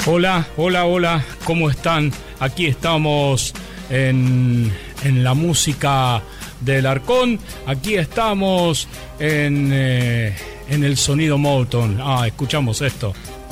Hola, hola, hola, ¿cómo están? Aquí estamos en la música del Arcón, aquí estamos en el sonido Motown. Escuchamos esto.